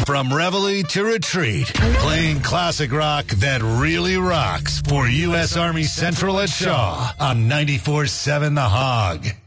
From reveille to retreat, playing classic rock that really rocks for U.S. Army Central at Shaw on 94.7 The Hog.